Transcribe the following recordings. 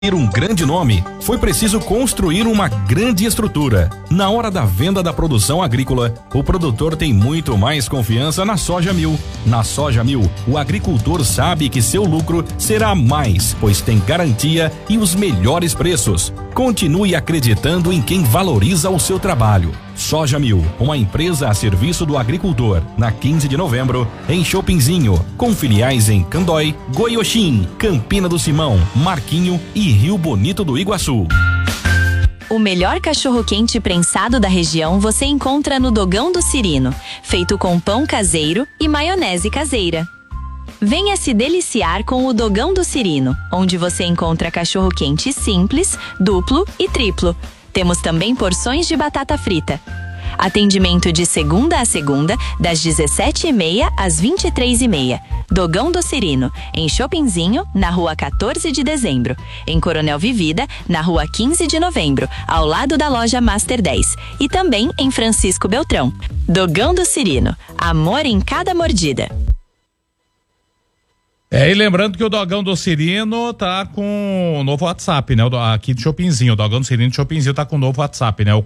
Um grande nome, foi preciso construir uma grande estrutura. Na hora da venda da produção agrícola, o produtor tem muito mais confiança na Soja Mil. Na Soja Mil, o agricultor sabe que seu lucro será mais, pois tem garantia e os melhores preços. Continue acreditando em quem valoriza o seu trabalho. Soja Mil, uma empresa a serviço do agricultor, na 15 de novembro, em Chopinzinho, com filiais em Candói, Goiôxim, Campina do Simão, Marquinho e Rio Bonito do Iguaçu. O melhor cachorro-quente prensado da região você encontra no Dogão do Cirino, feito com pão caseiro e maionese caseira. Venha se deliciar com o Dogão do Cirino, onde você encontra cachorro-quente simples, duplo e triplo. Temos também porções de batata frita. Atendimento de segunda a segunda, das 17h30 às 23h30. Dogão do Cirino, em Chopinzinho, na rua 14 de dezembro. Em Coronel Vivida, na rua 15 de novembro, ao lado da loja Master 10. E também em Francisco Beltrão. Dogão do Cirino, amor em cada mordida. E lembrando que o Dogão do Cirino tá com o novo WhatsApp, né? Aqui de Chopinzinho, o Dogão do Cirino de Chopinzinho tá com o novo WhatsApp, né? O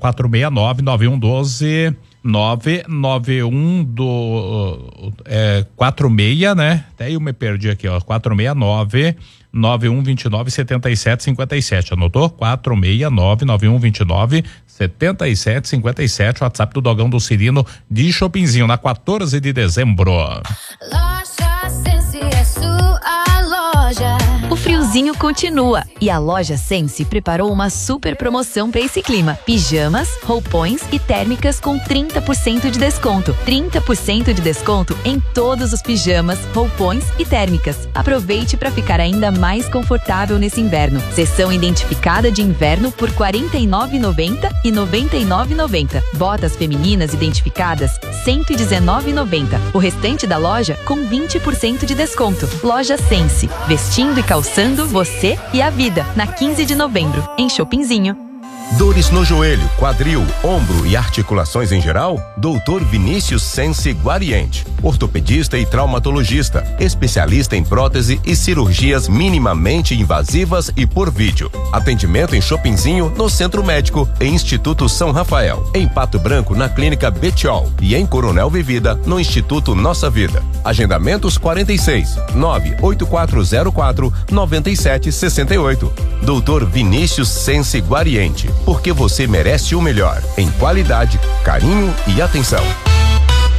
469-9112-991 46, né? Até eu me perdi aqui, ó. 469-9129-7757. Anotou? 469-9129-7757. WhatsApp do Dogão do Cirino de Chopinzinho, na 14 de dezembro. O friozinho continua e a loja Sense preparou uma super promoção para esse clima. Pijamas, roupões e térmicas com 30% de desconto. 30% de desconto em todos os pijamas, roupões e térmicas. Aproveite para ficar ainda mais confortável nesse inverno. Seção identificada de inverno por R$ 49,90 e R$ 99,90. Botas femininas identificadas R$ 119,90. O restante da loja com 20% de desconto. Loja Sense, vestindo e calçando você e a vida, na 15 de novembro, em Chopinzinho. Dores no joelho, quadril, ombro e articulações em geral? Dr. Vinícius Sense Guariente, ortopedista e traumatologista, especialista em prótese e cirurgias minimamente invasivas e por vídeo. Atendimento em Chopinzinho, no Centro Médico e Instituto São Rafael. Em Pato Branco, na Clínica Betiol e em Coronel Vivida, no Instituto Nossa Vida. Agendamentos 46 98404 9768. Dr. Vinícius Sense Guariente. Porque você merece o melhor, em qualidade, carinho e atenção.